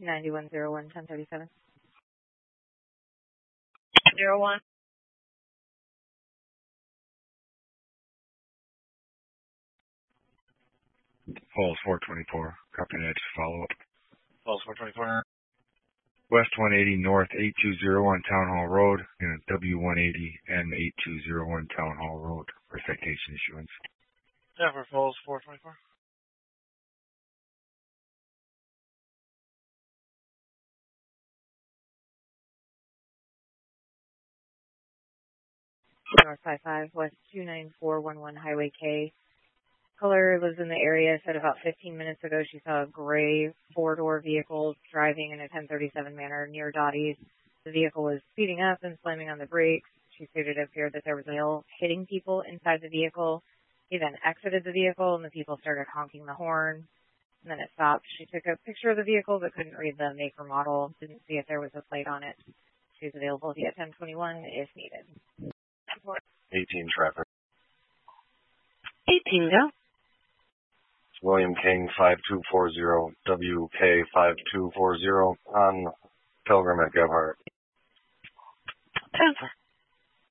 9101 1037. 01. Falls 424. Copy that. Follow up. Falls 424. West 180 North 8201 Town Hall Road and W180 and 8201 Town Hall Road for citation issuance. Yeah, for Falls 424. North 55 West 29411 Highway K. Caller lives in the area, said about 15 minutes ago she saw a gray four-door vehicle driving in a 1037 manner near Dottie's. The vehicle was speeding up and slamming on the brakes. She stated it appeared that there was a male hitting people inside the vehicle. He then exited the vehicle and the people started honking the horn. And then it stopped. She took a picture of the vehicle but couldn't read the make or model. Didn't see if there was a plate on it. She's available via 1021 if needed. 18 traffic. 18, go. William King 5240, WK 5240 on Pilgrim at Gebhardt. 10-4.